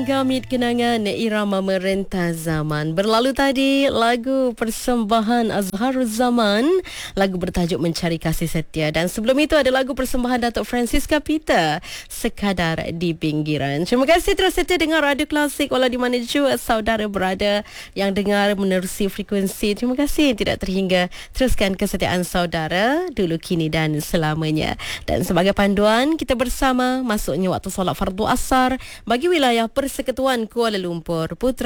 menggamit kenangan irama merentas zaman. Berlalu tadi lagu persembahan Azharul Zaman, lagu bertajuk Mencari Kasih Setia, dan sebelum itu ada lagu persembahan Datuk Francisca Peter, Sekadar di Pinggiran. Terima kasih terus setia dengar Radio Klasik walau di mana juga saudara berada yang dengar menerusi frekuensi. Terima kasih tidak terhingga. Teruskan kesetiaan saudara dulu, kini dan selamanya. Dan sebagai panduan, kita bersama masuknya waktu solat fardu asar bagi wilayah Persekutuan Kuala Lumpur. Putra